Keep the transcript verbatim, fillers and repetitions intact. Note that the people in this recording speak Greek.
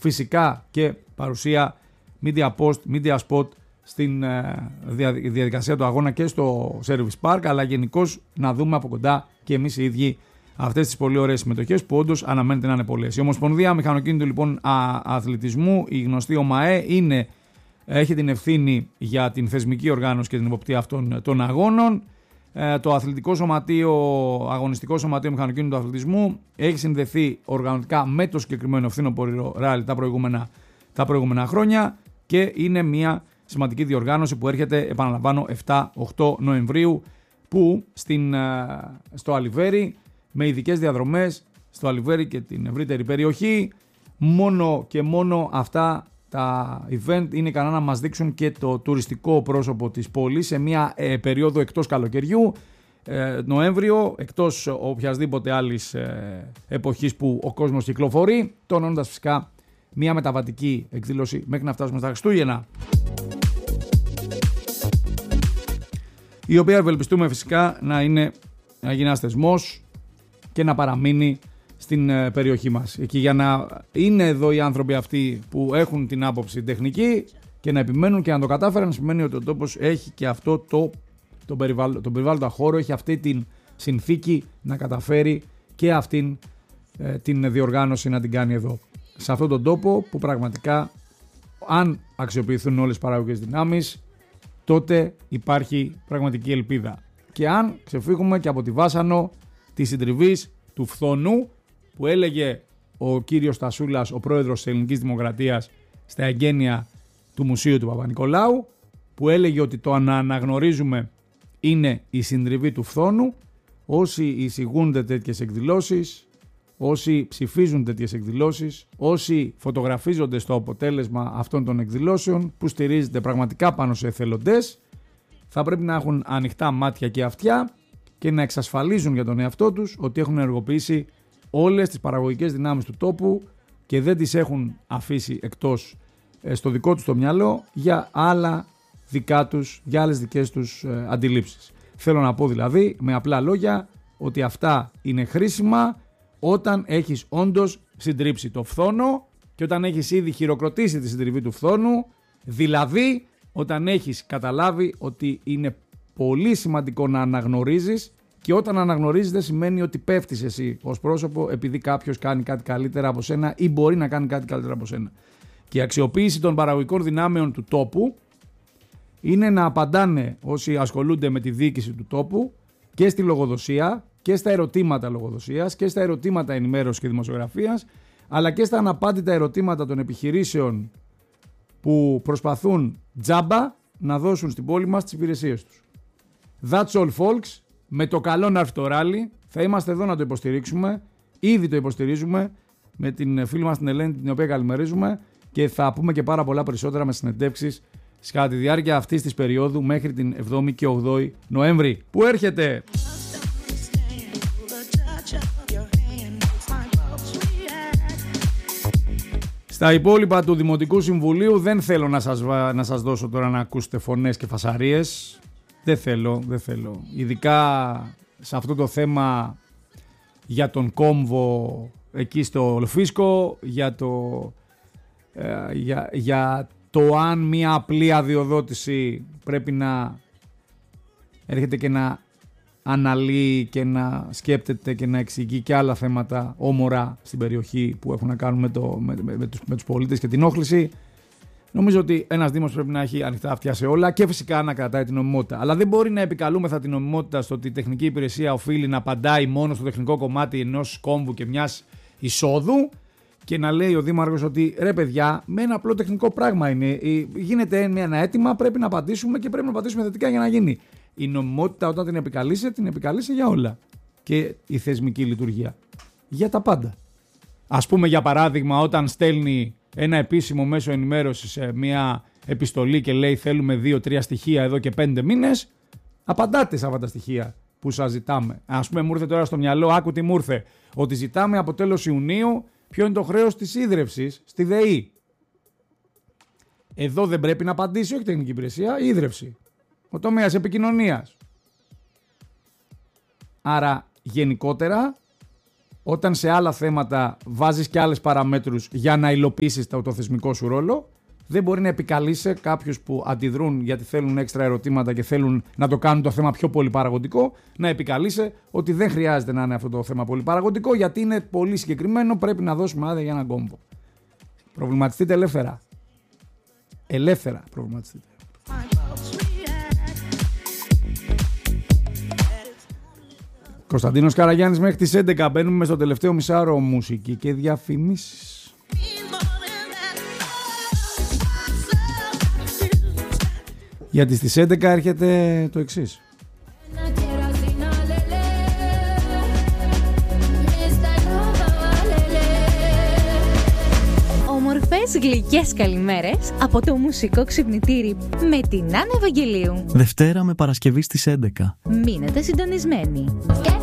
φυσικά και παρουσία media post, media spot στην διαδικασία του αγώνα και στο Service Park, αλλά γενικώς να δούμε από κοντά και εμείς οι ίδιοι αυτές τις πολύ ωραίες συμμετοχές που όντως αναμένεται να είναι πολλές. Η Ομοσπονδία Μηχανοκίνητου λοιπόν α, Αθλητισμού, η γνωστή ΟΜΑΕ, είναι, έχει την ευθύνη για την θεσμική οργάνωση και την εποπτεία αυτών των αγώνων. Ε, το Αθλητικό Σωματείο, Αγωνιστικό Σωματείο Μηχανοκίνητου Αθλητισμού έχει συνδεθεί οργανωτικά με το συγκεκριμένο φθινοπορεινό ράλι τα προηγούμενα, τα προηγούμενα χρόνια και είναι μια σημαντική διοργάνωση που έρχεται, επαναλαμβάνω, επτά οκτώ Νοεμβρίου, που στην, στο Αλιβέρι, με ειδικές διαδρομές στο Αλιβέρι και την ευρύτερη περιοχή. Μόνο και μόνο αυτά τα event είναι ικανά να μας δείξουν και το τουριστικό πρόσωπο της πόλης σε μια ε, περίοδο εκτός καλοκαιριού, ε, Νοέμβριο, εκτός οποιασδήποτε άλλης ε, εποχής που ο κόσμος κυκλοφορεί, τονώνοντας φυσικά μια μεταβατική εκδήλωση μέχρι να φτάσουμε στα Χριστούγεννα, η οποία ευελπιστούμε φυσικά να είναι να γίνει ένας θεσμός και να παραμείνει στην περιοχή μας. Και για να είναι εδώ οι άνθρωποι αυτοί που έχουν την άποψη τεχνική και να επιμένουν και να το κατάφεραν, σημαίνει ότι ο τόπος έχει και αυτό το, το περιβάλλον, τον περιβάλλοντα χώρο, έχει αυτή την συνθήκη να καταφέρει και αυτήν ε, την διοργάνωση να την κάνει εδώ. Σε αυτόν τον τόπο που πραγματικά, αν αξιοποιηθούν όλες οι παραγωγικές δυνάμεις, τότε υπάρχει πραγματική ελπίδα. Και αν ξεφύγουμε και από τη βάσανο της συντριβής του φθόνου που έλεγε ο κύριος Στασούλας, ο πρόεδρος της Ελληνικής Δημοκρατίας, στα εγγένεια του Μουσείου του Παπα-Νικολάου, που έλεγε ότι το να αναγνωρίζουμε είναι η συντριβή του φθόνου. Όσοι εισηγούνται τέτοιες εκδηλώσεις, όσοι ψηφίζουν τέτοιες εκδηλώσεις, όσοι φωτογραφίζονται στο αποτέλεσμα αυτών των εκδηλώσεων που στηρίζεται πραγματικά πάνω σε εθελοντές, θα πρέπει να έχουν ανοιχτά μάτια και αυτιά και να εξασφαλίζουν για τον εαυτό τους ότι έχουν ενεργοποιήσει όλες τις παραγωγικές δυνάμεις του τόπου και δεν τις έχουν αφήσει εκτός ε, στο δικό τους το μυαλό για άλλα δικά τους, για άλλες δικές τους ε, αντιλήψεις. Θέλω να πω δηλαδή με απλά λόγια ότι αυτά είναι χρήσιμα όταν έχεις όντως συντρίψει το φθόνο και όταν έχεις ήδη χειροκροτήσει τη συντριβή του φθόνου, δηλαδή όταν έχεις καταλάβει ότι είναι πολύ σημαντικό να αναγνωρίζεις, και όταν αναγνωρίζεις δεν σημαίνει ότι πέφτεις εσύ ως πρόσωπο επειδή κάποιος κάνει κάτι καλύτερα από σένα ή μπορεί να κάνει κάτι καλύτερα από σένα. Και η αξιοποίηση των παραγωγικών δυνάμεων του τόπου είναι να απαντάνε όσοι ασχολούνται με τη διοίκηση του τόπου και στη λογοδοσία και στα ερωτήματα λογοδοσίας και στα ερωτήματα ενημέρωσης και δημοσιογραφίας, αλλά και στα αναπάντητα ερωτήματα των επιχειρήσεων που προσπαθούν τζάμπα να δώσουν στην πόλη μας τις υπηρεσίες τους. That's all folks. Με το καλό να έρθει το ράλι, θα είμαστε εδώ να το υποστηρίξουμε. Ήδη το υποστηρίζουμε με την φίλη μας την Ελένη, την οποία καλημερίζουμε, και θα πούμε και πάρα πολλά περισσότερα με συνεντεύξεις κατά τη διάρκεια αυτής της περίοδου μέχρι την εβδόμη και ογδόη Νοέμβρη που έρχεται. Στα υπόλοιπα του Δημοτικού Συμβουλίου δεν θέλω να σας, να σας δώσω τώρα να ακούσετε φωνές και φασαρίες. Δεν θέλω, δεν θέλω. Ειδικά σε αυτό το θέμα για τον κόμβο εκεί στο Ολφίσκο, για το, ε, για, για το αν μια απλή αδειοδότηση πρέπει να έρχεται και να αναλύει και να σκέπτεται και να εξηγεί και άλλα θέματα όμορα στην περιοχή που έχουν να κάνουν με, το, με, με, με, τους, με τους πολίτες και την όχληση. Νομίζω ότι ένας Δήμος πρέπει να έχει ανοιχτά αυτιά σε όλα και φυσικά να κρατάει την νομιμότητα. Αλλά δεν μπορεί να επικαλούμεθα την νομιμότητα στο ότι η τεχνική υπηρεσία οφείλει να απαντάει μόνο στο τεχνικό κομμάτι ενός κόμβου και μιας εισόδου και να λέει ο Δήμαρχος ότι ρε παιδιά, με ένα απλό τεχνικό πράγμα είναι. Γίνεται ένα αίτημα, πρέπει να απαντήσουμε και πρέπει να απαντήσουμε θετικά για να γίνει. Η νομιμότητα όταν την επικαλείσαι, την επικαλείσαι για όλα. Και η θεσμική λειτουργία. Για τα πάντα. Ας πούμε για παράδειγμα όταν στέλνει ένα επίσημο μέσο ενημέρωσης σε μια επιστολή και λέει θέλουμε δύο-τρία στοιχεία εδώ και πέντε μήνες, απαντάτε σε αυτά τα στοιχεία που σας ζητάμε. Ας πούμε μου ήρθε τώρα στο μυαλό, άκου τι μου ήρθε, ότι ζητάμε από τέλος Ιουνίου ποιο είναι το χρέος της ίδρευσης στη ΔΕΗ. Εδώ δεν πρέπει να απαντήσει όχι τεχνική υπηρεσία, η ίδρυυση. Ο τομέας επικοινωνίας. Άρα γενικότερα όταν σε άλλα θέματα βάζεις και άλλες παραμέτρους για να υλοποιήσεις το θεσμικό σου ρόλο, δεν μπορεί να επικαλείσαι κάποιους που αντιδρούν γιατί θέλουν έξτρα ερωτήματα και θέλουν να το κάνουν το θέμα πιο πολύ παραγωγικό, να επικαλείσαι ότι δεν χρειάζεται να είναι αυτό το θέμα πολύ παραγωγικό, γιατί είναι πολύ συγκεκριμένο, πρέπει να δώσουμε άδεια για έναν κόμπο. Προβληματιστείτε ελεύθερα. Ελεύθερα προβληματιστείτε. Κωνσταντίνος Καραγιάννης μέχρι τις έντεκα. Μπαίνουμε στο τελευταίο μισάωρο μουσική και διαφημίσεις. Γιατί στις έντεκα έρχεται το εξής. Όμορφες γλυκές καλημέρες από το μουσικό ξυπνητήρι με την Άννα Ευαγγελίου. Δευτέρα με Παρασκευή στις έντεκα. Μείνετε συντονισμένοι.